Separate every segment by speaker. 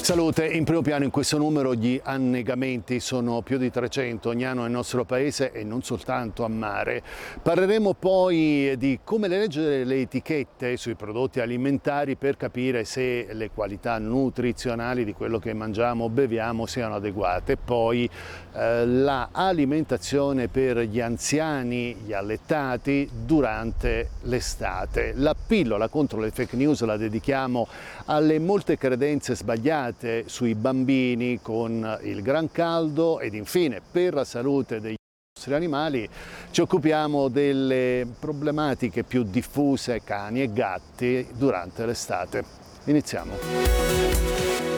Speaker 1: Salute, in primo piano in questo numero gli annegamenti sono più di 300 ogni anno nel nostro paese e non soltanto a mare. Parleremo poi di come leggere le etichette sui prodotti alimentari per capire se le qualità nutrizionali di quello che mangiamo o beviamo siano adeguate. Poi la alimentazione per gli anziani, gli allettati durante l'estate. La pillola contro le fake news la dedichiamo alle molte credenze sbagliate sui bambini con il gran caldo ed infine per la salute dei nostri animali ci occupiamo delle problematiche più diffuse cani e gatti durante l'estate. Iniziamo.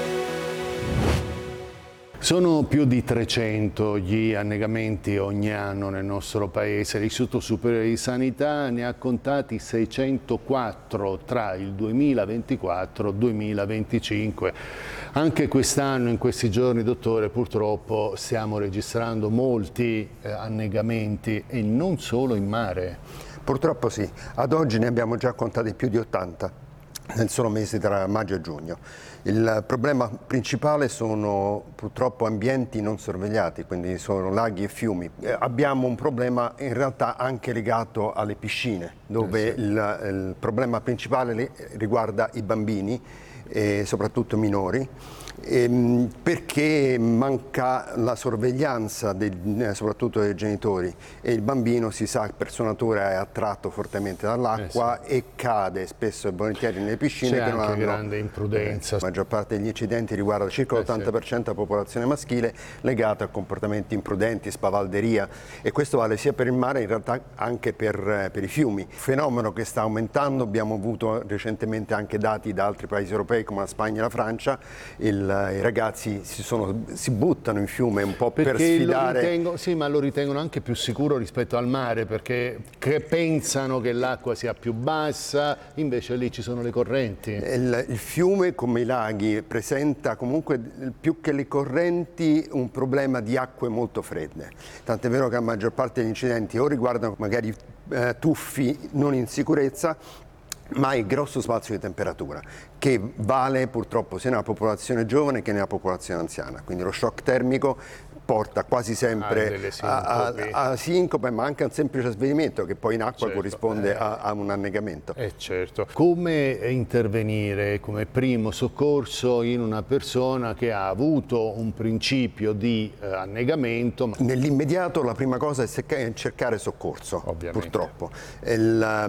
Speaker 1: Sono più di 300 gli annegamenti ogni anno nel nostro paese. L'Istituto Superiore di Sanità ne ha contati 604 tra il 2024 e il 2025. Anche quest'anno, in questi giorni, dottore, purtroppo stiamo registrando molti annegamenti e non solo in mare.
Speaker 2: Purtroppo sì, ad oggi ne abbiamo già contati più di 80 nel solo mese tra maggio e giugno. Il problema principale sono purtroppo ambienti non sorvegliati, quindi sono laghi e fiumi. Abbiamo un problema in realtà anche legato alle piscine, dove
Speaker 1: sì.
Speaker 2: il problema principale riguarda i bambini, e soprattutto minori, perché manca la sorveglianza soprattutto dei genitori e il bambino, si sa, per sua natura è attratto fortemente dall'acqua e cade spesso e volentieri nelle piscine.
Speaker 1: C'è
Speaker 2: che non
Speaker 1: anche
Speaker 2: hanno
Speaker 1: grande imprudenza.
Speaker 2: La maggior parte degli incidenti riguarda circa l'80% della popolazione maschile, legata a comportamenti imprudenti, spavalderia, e questo vale sia per il mare, in realtà anche per i fiumi. Fenomeno che sta aumentando. Abbiamo avuto recentemente anche dati da altri paesi europei come la Spagna e la Francia. I ragazzi si buttano in fiume un po' per sfidare.
Speaker 1: Lo ritengono anche più sicuro rispetto al mare, perché pensano che l'acqua sia più bassa, invece lì ci sono le correnti.
Speaker 2: Il fiume, come i laghi, presenta comunque più che le correnti un problema di acque molto fredde. Tant'è vero che la maggior parte degli incidenti o riguardano magari tuffi non in sicurezza, ma il grosso spazio di temperatura, che vale purtroppo sia nella popolazione giovane che nella popolazione anziana. Quindi lo shock termico porta quasi sempre a sincope, ma anche a un semplice svelimento che poi in acqua corrisponde a un annegamento.
Speaker 1: Certo. Come intervenire come primo soccorso in una persona che ha avuto un principio di annegamento?
Speaker 2: Nell'immediato la prima cosa è cercare soccorso, ovviamente. Purtroppo.